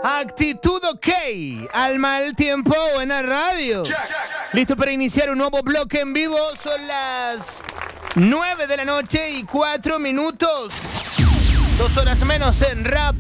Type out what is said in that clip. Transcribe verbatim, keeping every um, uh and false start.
Actitud ok, al mal tiempo, buena radio. Listo para iniciar un nuevo bloque en vivo. Son las nueve de la noche y cuatro minutos. Dos horas menos en rap.